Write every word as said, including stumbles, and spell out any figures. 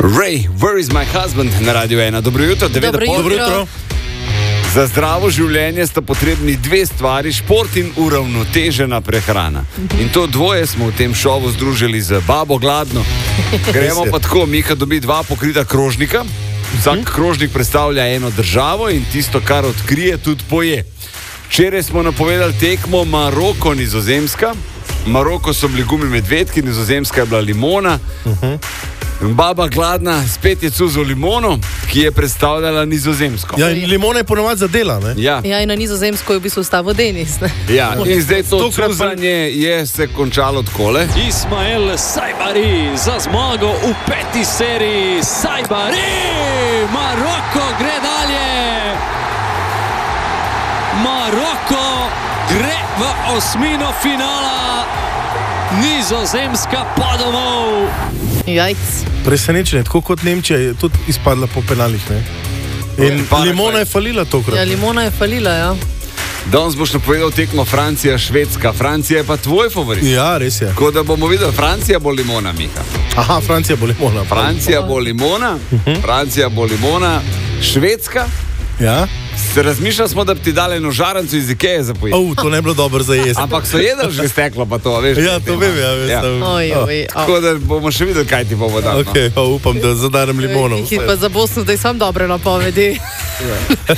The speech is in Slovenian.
Ray, where is my husband? Na Radio ena. Dobro jutro, devet Dobro pol. jutro. Dobro jutro. Za zdravo življenje sta potrebni dve stvari, šport in uravnotežena prehrana. In to dvoje smo v tem šovu združili z babo Gladno. Gremo pa tako, Miha dobi dva pokrita krožnika. Vsak krožnik predstavlja eno državo in tisto, kar odkrije, tudi poje. Včeraj smo napovedali tekmo Maroko-Nizozemska. Maroko so bili gumi medvedki, Nizozemska je bila limona. Baba Gladna spet je cuzo limono, ki je predstavljala Nizozemsko. Ja, in limona je ponovadi zadela, ne? Ja. Ja, in na Nizozemsko je v bistvu stavil Denis. Ne? Ja, in zdaj to Stokrat pa- cuzanje je se končalo takole. Ismael Sajbari za zmago v peti seriji. Sajbari! Maroko gre dalje! Maroko gre v osmino finala. Nizozemska pa domov. Jajc. Presenečenje, tako kot Nemčija je tudi izpadla po penalih, ne? In Paragvaj. limona je falila tokrat. Ja, limona je falila, ja. Danes boš napovedal tekmo Francija-Švedska. Francija je pa tvoj favorit. Ja, res je. Tako da bomo videli, Francija bo limona, Miha. Aha, Francija bo limona. Francija bo limona, Francija bo limona, Švedska. Ja? Se razmišljali smo, da bi ti dali eno žaranco iz Ikeje za pojeti. Au, to ne bi bilo dobro za jesti. Ampak so jedli že steklo, pa to, veš. Ja, to vem, ja, veš. Ja. Oj, oj, Tako da bomo še videli, kaj ti bomo dali. no. Ok, upam, da zadarem limonom. Hit pa za Bosno, da je sam dobre napovedi.